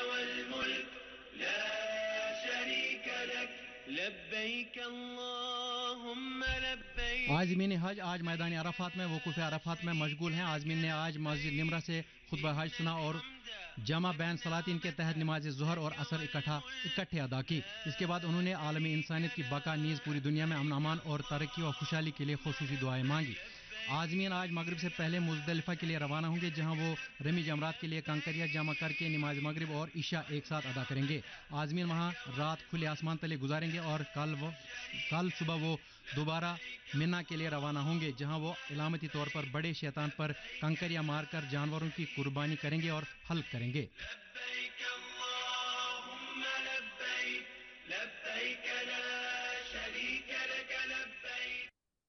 والملك لا شريك لك لبيك اللهم لبيك. عازمین حج آج میدان عرفات میں وقوف عرفات میں مشغول ہیں. عازمین نے آج مسجد نمرہ سے خطبہ حج سنا اور جمع بین صلاتین کے تحت نماز ظہر اور عصر اکٹھے ادا کی. اس کے بعد انہوں نے عالمی انسانیت کی بقا نیز پوری دنیا میں امن امان اور ترقی اور خوشحالی کے لیے خصوصی دعائیں مانگی. عازمین آج مغرب سے پہلے مزدلفہ کے لیے روانہ ہوں گے, جہاں وہ رمی جمرات کے لیے کنکریاں جمع کر کے نماز مغرب اور عشاء ایک ساتھ ادا کریں گے. عازمین وہاں رات کھلے آسمان تلے گزاریں گے اور کل صبح وہ دوبارہ منا کے لیے روانہ ہوں گے, جہاں وہ علامتی طور پر بڑے شیطان پر کنکریاں مار کر جانوروں کی قربانی کریں گے اور حلق کریں گے. لبيك اللهم لبيك لبيك لا شريك لك لبيك.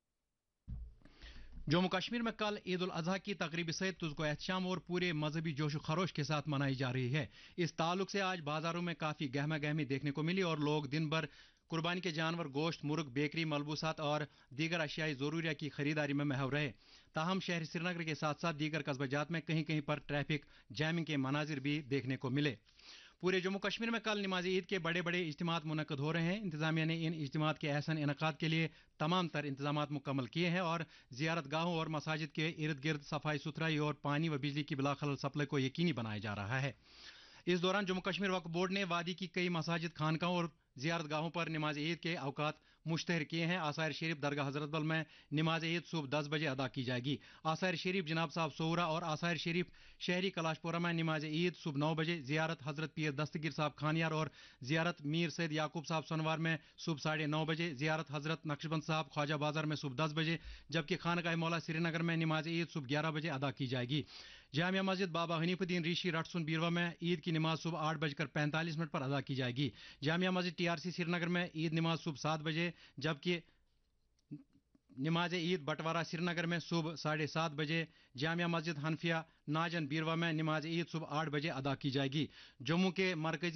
جموں کشمیر میں کل عید الاضحیٰ کی تقریبی صحت تجھ کو احتشام اور پورے مذہبی جوش و خروش کے ساتھ منائی جا رہی ہے. اس تعلق سے آج بازاروں میں کافی گہما گہمی دیکھنے کو ملی اور لوگ دن بھر قربانی کے جانور, گوشت, مرغ, بیکری, ملبوسات اور دیگر اشیاء ضروریہ کی خریداری میں محو رہے. تاہم شہر سری نگر کے ساتھ ساتھ دیگر قصبہ جات میں کہیں کہیں پر ٹریفک جیمنگ کے مناظر بھی دیکھنے کو ملے. پورے جموں کشمیر میں کل نماز عید کے بڑے بڑے اجتماعات منعقد ہو رہے ہیں. انتظامیہ نے ان اجتماعات کے احسن انعقاد کے لیے تمام تر انتظامات مکمل کیے ہیں اور زیارت گاہوں اور مساجد کے ارد گرد صفائی ستھرائی اور پانی و بجلی کی بلا خلل سپلائی کو یقینی بنایا جا رہا ہے. اس دوران جموں کشمیر وقف بورڈ نے وادی کی کئی مساجد, خانقاہوں اور زیارت گاہوں پر نماز عید کے اوقات مشتہر کیے ہیں. آثار شریف درگاہ حضرت بل میں نماز عید صبح 10 بجے ادا کی جائے گی. آثار شریف جناب صاحب سورا اور آثار شریف شہری کلاش پورہ میں نماز عید صبح 9 بجے, زیارت حضرت پیر دستگیر صاحب خانیار اور زیارت میر سید یعقوب صاحب سنوار میں صبح 9:30 بجے, زیارت حضرت نقشبند صاحب خواجہ بازار میں صبح 10 بجے, جبکہ خانقاہ مولا سری نگر میں نماز عید صبح 11 بجے ادا کی جائے گی. جامعہ مسجد بابا حنیف الدین ریشی رٹسن بیروا میں عید کی نماز صبح 8:45 پر ادا کی جائے گی. جامعہ مسجد TRC سری نگر میں عید نماز صبح 7 بجے, جبکہ نماز عید بٹوارہ سری نگر میں صبح 7:30 بجے. جامعہ مسجد حنفیہ ناجن بیروا میں نماز عید صبح 8 بجے ادا کی جائے گی. جموں کے مرکزی